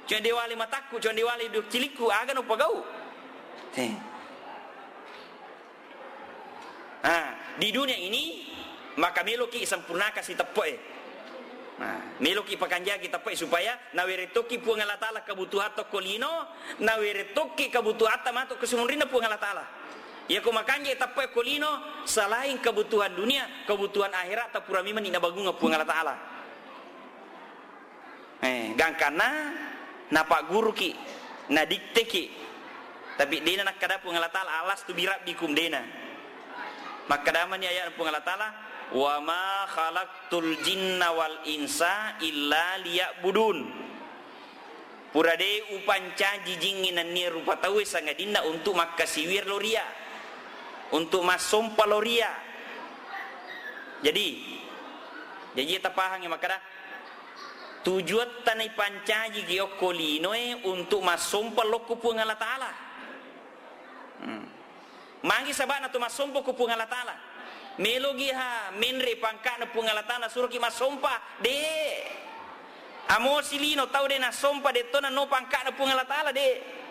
cuma dewali mataku, cuma dewali duk ciliku, aga no pagau. Di dunia ini maka meloki sempurnakan si tepoe. Meloki pakanja kita tepoe supaya naweretoki puang Allah Taala kebutuhan to kolino, naweretoki kebutuhan tamato kesumunrina puang Allah Taala. Ya ko makanja tepoe kolino selain kebutuhan dunia, kebutuhan akhirat ta pura miman ina bagunga puang Allah Taala. Gangkana napa guru ki, na dikte ki. Tapi dena nak kada puang Allah Taala alas tu birab bikum dena. Maka daman ni ayat puang Allah Taala, wa ma khalaqtul jinna wal insa illa liya'budun. Purade upanca jijingin ni rupa tahu sangadinda untuk makasiwir loria, untuk masompa loria. Jadi kita paham ya makada tujuan tanai panca jigio kolinoe untuk masompa lokku puang Allah Taala. Mangi sabak na tu masompa ku puang Allah Taala. Melogi ha menre pangka na puang Allah Taala suruh ki masompa de. Amo silino tau de na sompa de to na no pangka na puang Allah Taala de.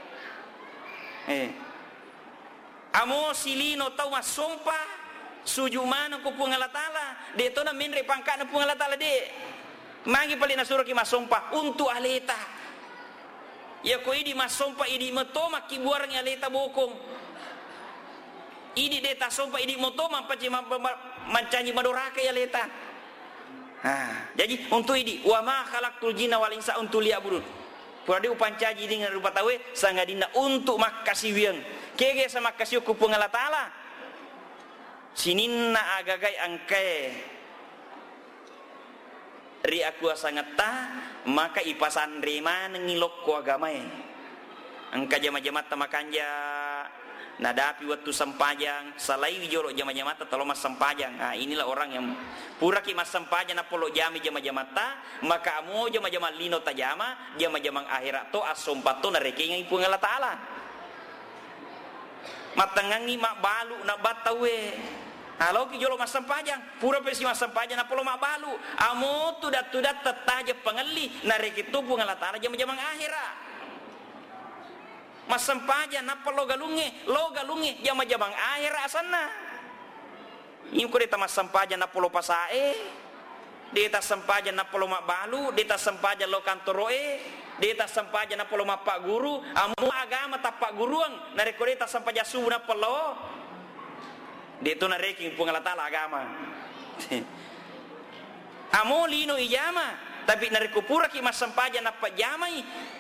Amo silino tau masompa suju mana ku puang Allah Taala de to na menre pangka na puang Allah Taala de. Mangi pali na suruh ki masompa untuk aleta. Ya ko idi masompa idi metoma ki buarang aleta bokong. Idi deta sompa idi motoma paci mancanyi madoraka ya leta. Jadi untuk idi wa ma khalaqtul jinna wal insa untuk liya'budun. Purade upancaji dengan rupa tawe sangadinda untuk makasih wiang. Kege sama kasih ku puang Allah Taala. Sininna agagai angke. Ri aku sangat ta maka ipasan rema ngilok ku agamai. Angka jama-jama tamakanja nadapi waktu sempajang salai wijolo jama-jama talo mas sempajang. Inilah orang yang pura ki mas sempajang apolo jami jama-jama ta maka amo jama-jama lino tajama jama-jama akhirat to asompato na rekenga ipu Allah Taala matangangi mak balu na batawe. Halo ki jolo mas sempajang pura pesi mas sempajang apolo mak balu amo tudat-tudat tetaja pengali na rekitu pu Allah Taala jama-jama akhirat. Mas sempaja napa lo galunge jama-jamang akhir asana. Ini ko deta mas sempaja napa lo pasae, deta sempaja napa lo mak balu, deta sempaja lo kantoroe, deta sempaja napa lo mak pak guru, amu agama tapak guruang, nare ko deta sempaja subuh napa lo. Deto na reking pung Allah Taala agama. Amu lino ijama, tapi nare ko pura ki mas sempaja napa jamai.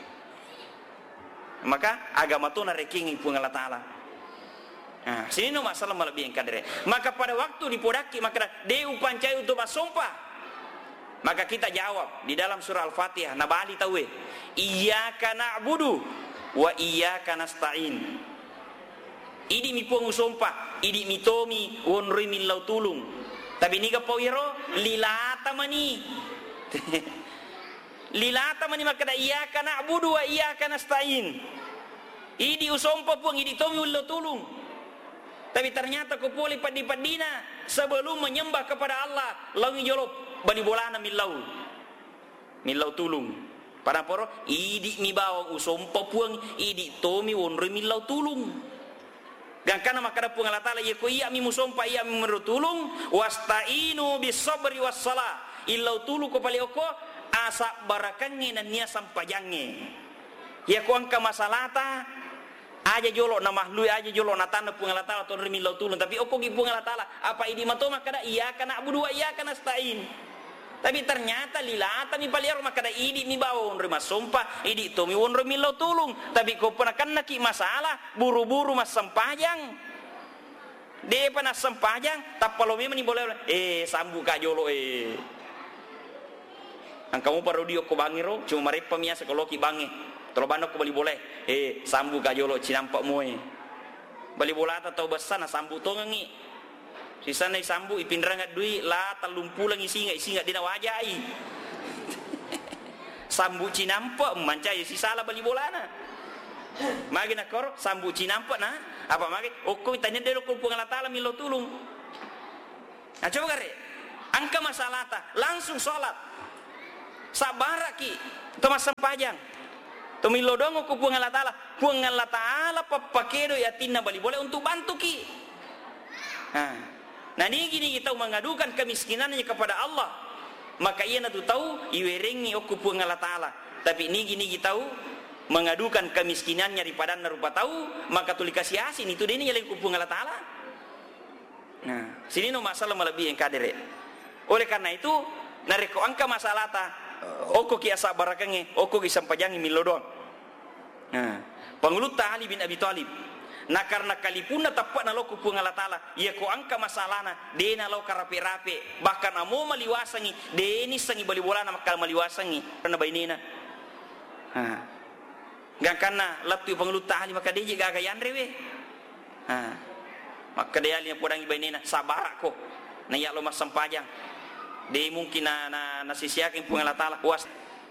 Maka agama tu na reking puang Allah Taala. Sini no masalah malabih kadre. Maka pada waktu dipodaki maka de upancai untuk masompa. Maka kita jawab di dalam surah Al-Fatihah nabali tawe. Iyyaka na'budu wa iyyaka nasta'in. Idi mi puang usompa, idi mi tomi wonri min lau tulung. Tapi ni ka pawiro lilata mani. Lilata mani maka da iyyaka na'budu wa iyyaka nasta'in. Idi usompa puang idi tomi ullo tulung. Tapi ternyata ko puli padi-padina sebelum menyembah kepada Allah lawi jolop bani bolana millau tulung. Pada poro idi mi bawang usompa puang idi tomi wonri millau tulung. Gangkana maka da puang Allah Taala ye ko iya mi musompa iya mi merutulung wasta'inu bis sabri was salah. Illau tulung ko pali oko asa barakange na niya sampajange. Ya ko angka masalata aja jolo na mahlui aja jolo na tanda puang Allah Taala ton remi lau tulun tapi opo gi puang Allah Taala apa idi matoma kada iya kana abudu wa iya kana stain. Tapi ternyata lilata mi paliar maka da idi mi bawa on rema sompa idi to mi won remi lau tulung tapi ko penakan naki masalah buru-buru mas sempajang. De pana sempajang tapalo mi mani boleh sambu ka jolo Angkamu parodio ko bangiro cuma mari pemiasa kalau ki bangi tolo banok ko bali boleh sambu ka jolo cinampak moe bali bola atau besar na sambu to ngi sisa na sambu ipindrangat dui la talumpulang isi nggak dina wajai sambu cinampak mancai sisa la bali bola na magi na kor sambu cinampak na apa magi okko tanya delo ko puang Allah Taala milo tulung. Nah coba kare angka masalah ta langsung salat sabaraki to mas sempajang Tumilo dong ko puang Allah Ta'ala papakedo yatina bali boleh untuk bantu ki. Nah ini gini kita mengadukan kemiskinannya kepada Allah, maka ia tu tahu iwerengi aku puang Allah Ta'ala. Tapi ini gini kita tahu mengadukan kemiskinannya daripada narupa tahu, maka tuli kasih asin itu dia ini yang ku puang Allah Ta'ala. Nah sini no masalah melebihi yang kadere. Oleh karena itu nareko angka masalah ta oko kiasa barakange oko kisampajangi milodon. Nah, pengulut Ali bin Abi Thalib. Nah karena kalipuna tapak na loku puang Allah Ta'ala, ia ko angka masalahna dena lo karape-rape, bahkan amo maliwasangi deni sangi bali bolana makal maliwasangi karena bainina. Gak karena latu pengulut Ali maka dia juga gagayan rewe. Maka dia lihat podangi bainina sabar ko. Na ya lo mas sampajang. Dia mungkin na sisiakin puang Allah Ta'ala was.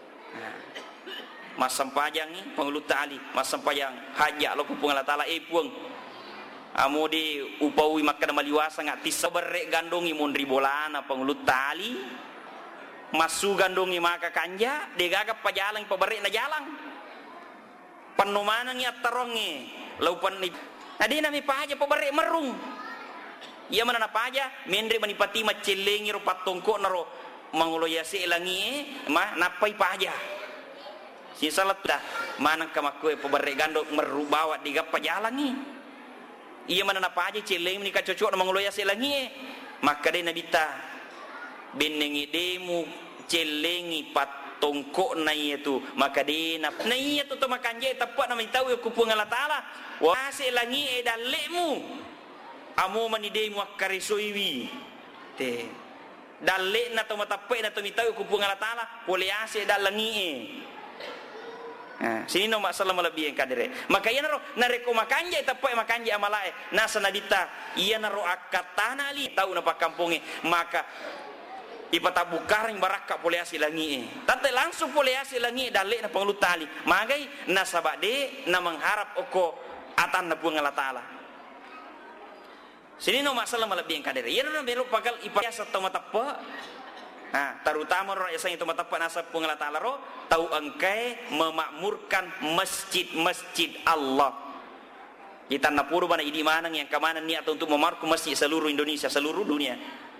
Mas sampajang ni pengulut Ali, mas sampajang hajak lo puang Allah Ta'ala puang. Amo di upawi makan maliwasa ngati sabarek gandongi mondri bolana pengulut Ali. Masu gandongi maka kanja, dia gagap pajalang pabarek na jalang. Panumanang ya tarongi, laupan ni. Adi nami paja pabarek merung. Ia mana na paja, mendri manipati macelengi rupat tongko naro manguloyasi elangi, napai paja. Si salat dah mana kamakue pabarek gandong merubawat di gap pajalang ni. Ia mana na paja celeng ni kacocok na manguloyasi elangi, maka dia nabita benengi demu celengi patongko na itu maka dia na iya tu makanje tapak na tahu aku puang Allah Ta'ala wase langi dalemu amo manidemu akarisoiwi te dalle na to matapai na to mitahu aku puang Allah Ta'ala boleh ase dalangi sini no masalah melebihi yang kadere maka ia naro nareko makanje tapak makanje amalae nasa nadita ia naro akatana li tahu napa kampungi maka ipata bukaring baraka boleh hasil langi tante langsung boleh hasil langi dalek na pengulut tali magai na sabade na mengharap oko atan na puang Allah Ta'ala sini no masalah melebihi yang kadere ia no belok pagal ipasa tomatapa terutama orang yang tomatapa nasa puang Allah Ta'ala ro tahu engkai memakmurkan masjid-masjid Allah kita napuru bana idi manang yang kemana niat untuk memarku masjid seluruh Indonesia seluruh dunia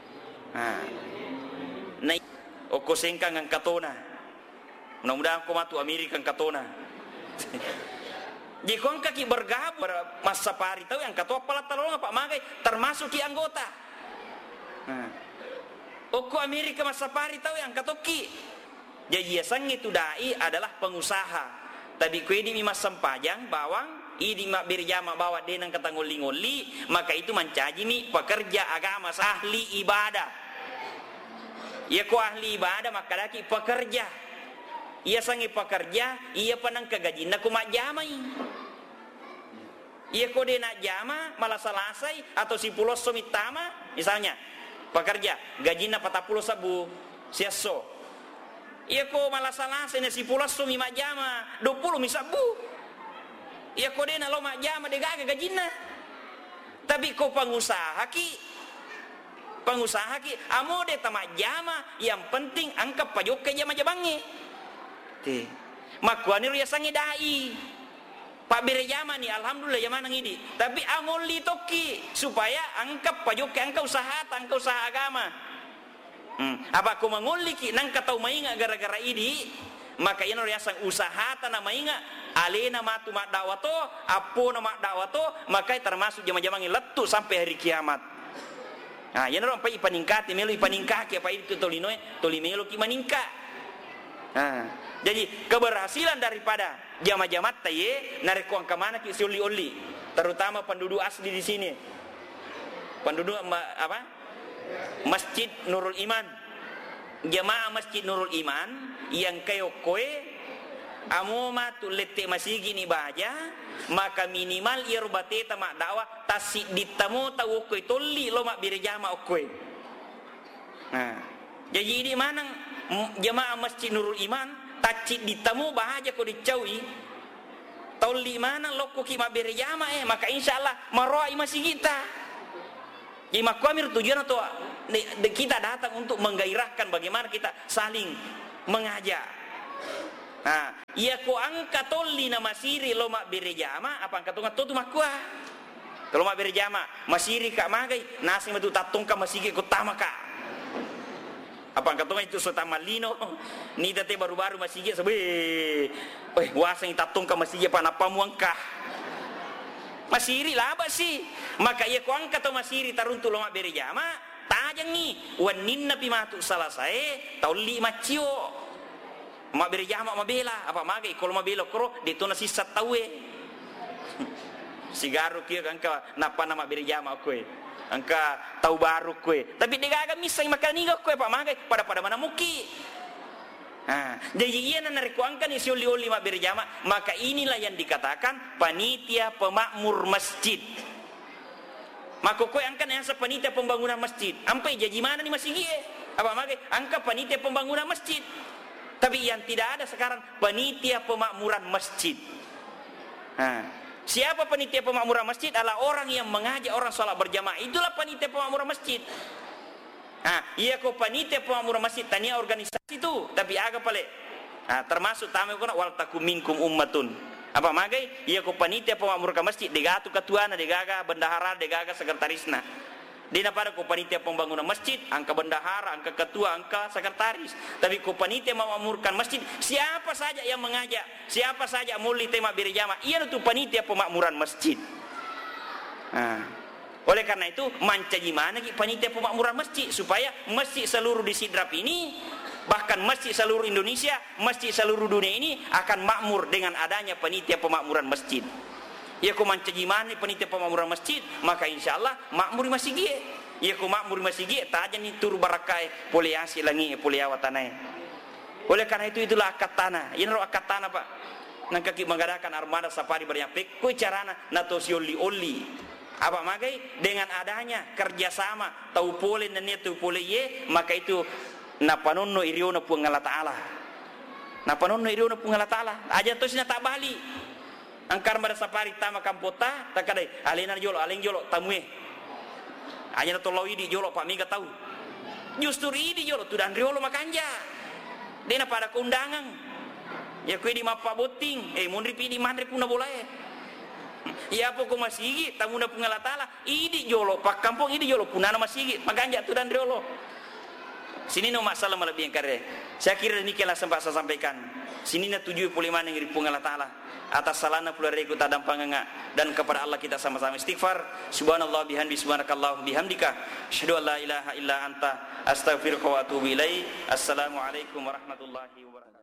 na oko sengkang ang katona mudah-mudahan ko matu Amerika ang katona di kong kaki bergabung masa pari tahu yang katoa pala talong apa magai termasuk ki anggota oko Amerika masa pari tahu yang katoki jadi sang itu dai adalah pengusaha tapi kue di mas sampajang bawang idi mak berjama bawa denang katangoli-ngoli maka itu mencaji mi pekerja agama ahli ibadah. Ia ko ahli ibadah maka laki pekerja. Ia sangi pekerja, ia panang kagaji na kumak jamai. Ia ko dia nak jama malah salasai atau si pulos somitama misalnya pekerja gaji na 40 sabu siaso. Ia ko malah salasai na si pulos somi mak jama 20 misabu. Ia ko dia na lo mak jama dia gaji na. Tapi ko pengusaha amo de tamak jama yang penting angkap pajok ke jama jabangi makuani ria sangi dai pak bere jama ni alhamdulillah jama nang idi tapi amo li toki supaya angkap pajok ke angka usaha agama apa ko mangoli ki nang katau mainga gara-gara idi maka ino ria sang usaha tanah mainga alena matu mak dakwato apo na mak dakwato maka termasuk jama-jama letu sampai hari kiamat. Nah, yan ron pa ipaningkat, melo ipaningkat kaya pa itu toli melo ki maningkat. Jadi keberhasilan daripada jamaah-jamaah taye nareko ang kamana ki uli-uli, terutama penduduk asli di sini. Penduduk apa? Masjid Nurul Iman. Jamaah Masjid Nurul Iman yang kayo koe amoma tu lete masigi ni baja maka minimal irbate tamak dakwah tasik ditamu tahu koe tolli lo mak birjama okoi. Jadi di mana jamaah Masjid Nurul Iman tacik ditamu bahaja ko dicawi tolli mana lo ko ki mak birjama maka insyaallah maroi masih kita. Jadi makwamir tujuan atau kita datang untuk menggairahkan bagaimana kita saling mengajak. Ia ko angka tolli na masiri lo mak berejama apa angka tunga tu makua. Kalau mak berjama masiri kak magai nasi matu tatung ka masigi ko tama ka. Apa angka tunga itu sotama lino ni date baru-baru masigi sabe. Wasang tatung ka masigi pa napa muangka. Masiri lah apa sih? Maka ia ko angka to masiri taruntu lo mak berjama tajang ni waninna pimatu salasai tauli macio. Mak berjama mabela apa magai kalau mabela kro dituna sisa tawe sigaru kia angka napa nama berjama kowe angka tahu baru kowe tapi degaga misai makan niga kowe pak magai pada mana muki jadi iya nana rekuangkan isi oli-oli mak berjama maka inilah yang dikatakan panitia pemakmur masjid maka kowe angka yang panitia pembangunan masjid ampai jadi mana nih masih gie apa magai angka panitia pembangunan masjid. Tapi yang tidak ada sekarang panitia pemakmuran masjid. Siapa panitia pemakmuran masjid? Adalah orang yang mengajak orang sholat berjamaah. Itulah panitia pemakmuran masjid. Iya kok panitia pemakmuran masjid tania organisasi itu, tapi agak pale. Termasuk tamu kuna wal takum minkum ummatun. Apa magai? Iya kok panitia pemakmuran masjid. Degatu ketuana, degaga bendahara, degaga sekretarisna. Dina pada ko panitia pembangunan masjid, angka bendahara, angka ketua, angka sekretaris. Tapi ko panitia memakmurkan masjid, siapa saja yang mengajak, siapa saja muli tema berjamaah, ia itu panitia pemakmuran masjid. Oleh karena itu, mancaji mana panitia pemakmuran masjid supaya masjid seluruh di Sidrap ini, bahkan masjid seluruh Indonesia, masjid seluruh dunia ini akan makmur dengan adanya panitia pemakmuran masjid. Ya ku mancaji mana panitia pemakmuran masjid maka insyaallah makmur masjid gie ya ku makmur masjid gie tajan ni tur barakai poliasi langi poliawa tanai oleh karena itu itulah akad tanah ini ro akad tanah pak nang kaki mengadakan armada safari bernyapek ku carana natos oli apa magai dengan adanya kerjasama tau pole nene tu pole ye maka itu napanonno iriona pungala taala napanonno iriona pungala taala aja tosina tak bali angkar pada safari tama kampota takadai alena jolo aleng jolo tamue hanya to lawidi jolo pak miga tahu justru ini jolo tu dan riolo makanja dena pada keundangan ya kue di mapa boting mundri pidi mandri puna boleh ya apa ko masigi tamu na pungala tala idi jolo pak kampung idi jolo punana masigi makanja tu dan riolo sini no masalah lebih yang kare saya kira demikianlah sempat saya sampaikan sini na 75 negeri pungala tala atas salana pula reku tadam panganga dan kepada Allah kita sama-sama istighfar subhanallah bihamdi subhanakallah bihamdika asyhadu an la ilaha illa anta astaghfiruka wa atubu ilaik assalamu alaikum warahmatullahi wabarakatuh.